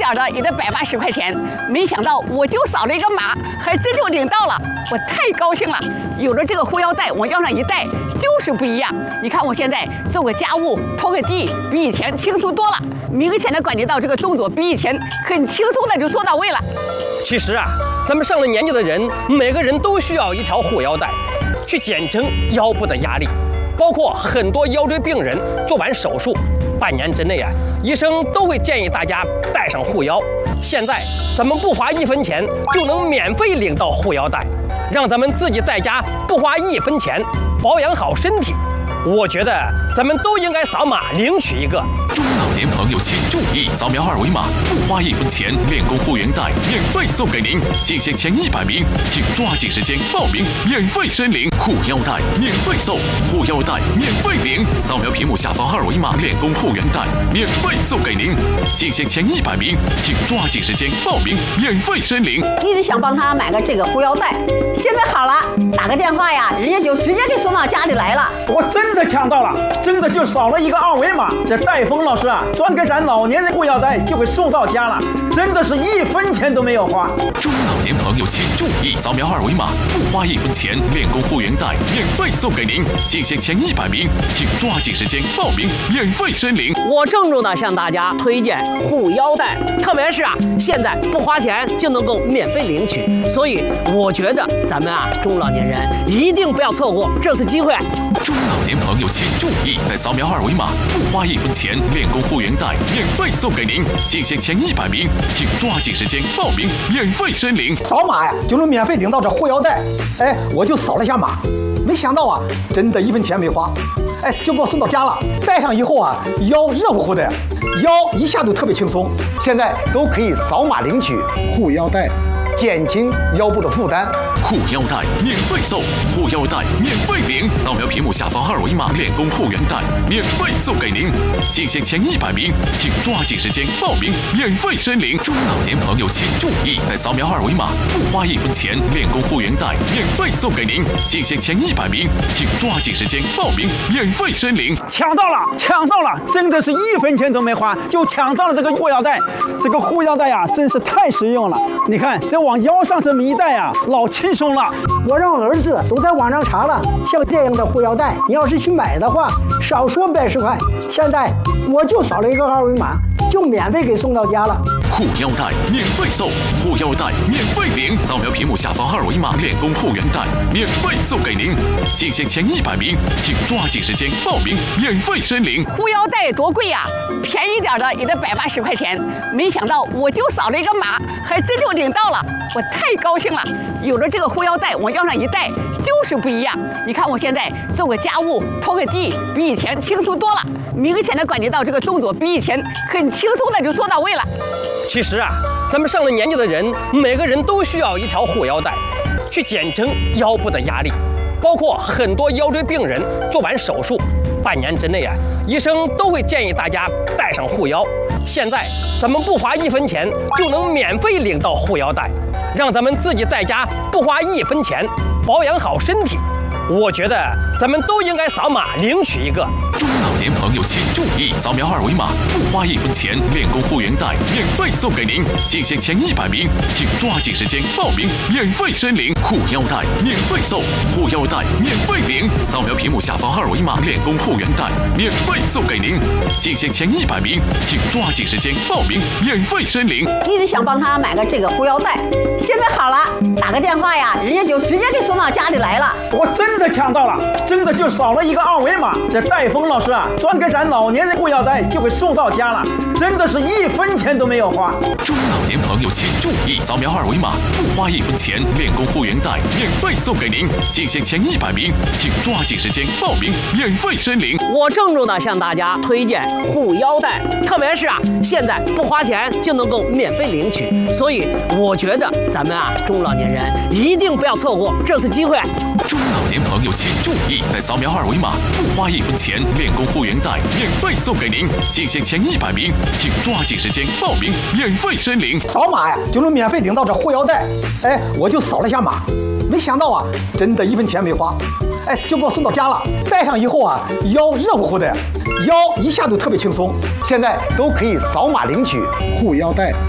点的也得180块钱。没想到我就扫了一个码，还真就领到了，我太高兴了。有了这个护腰带，往腰上一戴，就是不一样。你看我现在做个家务、拖个地，比以前轻松多了。明显的感觉到这个动作比以前很轻松的就做到位了。 其实啊，咱们上了年纪的人，每个人都需要一条护腰带，去减轻腰部的压力。包括很多腰椎病人做完手术，半年之内啊，医生都会建议大家带上护腰。现在咱们不花1分钱就能免费领到护腰带，让咱们自己在家不花1分钱保养好身体。我觉得咱们都应该扫码领取一个。 中老年朋友请注意，扫描2维码，不花1分钱，练功护原带免费送给您。进线前100名，请抓紧时间报名，免费申领护腰带，免费送护腰带，免费领。扫描屏幕下方2维码，练功护原带免费送给您。进线前100名，请抓紧时间报名，免费申领。 一直想帮他买个这个护腰带，现在好了，打个电话呀，人家就直接给送到家里来了。 我真的抢到了，真的就扫了一个2维码，这戴峰老师啊，专给咱老年人护腰带就给送到家了，真的是1分钱都没有花。 中老年朋友请注意，扫描2维码，不花1分钱，练功护原带免费送给您。进线前100名，请抓紧时间报名，免费申领。 我郑重的向大家推荐护腰带，特别是啊，现在不花钱就能够免费领取，所以我觉得咱们啊中老年人一定不要错过这次机会。 中老年朋友请注意，在扫描2维码，不花1分钱，练功护原带免费送给您。进线前100名，请抓紧时间报名，免费申领。 扫码呀，就能免费领到这护腰带。哎，我就扫了一下码，没想到啊，真的1分钱没花，哎，就给我送到家了。戴上以后啊，腰热乎乎的，腰一下就特别轻松。现在都可以扫码领取护腰带，减轻腰部的负担。 护腰带免费送，护腰带免费领。扫描屏幕下方2维码，练功护原带免费送给您。进线前100名，请抓紧时间报名，免费申领。中老年朋友请注意，在扫描2维码，不花1分钱，练功护原带免费送给您。进线前100名，请抓紧时间报名，免费申领。 抢到了，抢到了，真的是1分钱都没花就抢到了这个护腰带。这个护腰带呀，真是太实用了。你看这往腰上这么一戴呀，老轻松了。 我让儿子都在网上查了，像这样的护腰带，你要是去买的话，少说110块。现在我就扫了一个2维码，就免费给送到家了。 护腰带免费送，护腰带免费领。扫描屏幕下方2维码，练功护原带免费送给您。进线前100名，请抓紧时间报名，免费申领。 护腰带多贵呀，便宜点的也得180块钱。没想到我就扫了一个码，还真就领到了，我太高兴了。有了这个护腰带，往腰上一戴，就是不一样。你看我现在做个家务、拖个地，比以前轻松多了。明显的感觉到这个动作比以前很轻松的就做到位了。 其实啊，咱们上了年纪的人，每个人都需要一条护腰带，去减轻腰部的压力。包括很多腰椎病人做完手术，半年之内啊，医生都会建议大家带上护腰。现在咱们不花1分钱就能免费领到护腰带，让咱们自己在家不花1分钱保养好身体。我觉得咱们都应该扫码领取一个。 中老年朋友请注意，扫描2维码，不花1分钱，练功护原带免费送给您。进线前100名，请抓紧时间报名，免费申领护腰带，免费送护腰带免费领。扫描屏幕下方2维码，练功护原带免费送给您。进线前100名，请抓紧时间报名，免费申领。 一直想帮他买个这个护腰带，现在好了，打个电话呀，人家就直接给送到家里来了。 我真的抢到了，真的就扫了一个2维码，这戴峰老师啊，专给咱老年人护腰带就给送到家了，真的是1分钱都没有花。 中老年朋友请注意，扫描2维码，不花1分钱，练功护原带免费送给您。进线前100名，请抓紧时间报名，免费申领。 我郑重的向大家推荐护腰带，特别是啊，现在不花钱就能够免费领取，所以我觉得咱们啊中老年人一定不要错过这次机会。 中老年朋友请注意，在扫描2维码，不花1分钱，练功护原带免费送给您。进线前100名，请抓紧时间报名，免费申领。 扫码呀，就能免费领到这护腰带。哎，我就扫了一下码，没想到啊，真的1分钱没花，哎，就给我送到家了。戴上以后啊，腰热乎乎的，腰一下就特别轻松。现在都可以扫码领取护腰带。